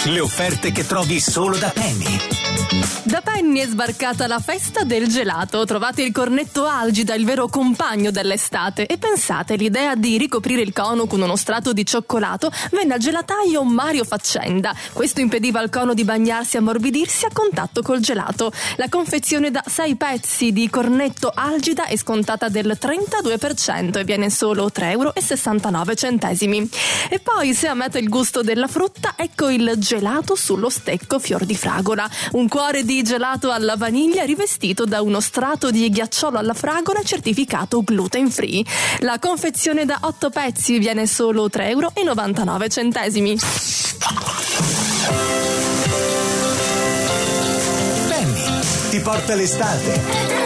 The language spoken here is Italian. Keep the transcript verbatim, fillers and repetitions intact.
Le offerte che trovi solo da Penny. Da Penny è sbarcata la festa del gelato. Trovate il cornetto Algida, il vero compagno dell'estate. E pensate, l'idea di ricoprire il cono con uno strato di cioccolato venne al gelataio Mario Faccenda. Questo impediva al cono di bagnarsi e ammorbidirsi a contatto col gelato. La confezione da sei pezzi di cornetto Algida è scontata del trentadue per cento e viene solo tre virgola sessantanove euro. E poi, se amate il gusto della frutta, ecco il gelato sullo stecco fior di fragola. Un cuore di gelato alla vaniglia rivestito da uno strato di ghiacciolo alla fragola certificato gluten free. La confezione da otto pezzi viene solo tre virgola novantanove euro. Penny ti porta l'estate.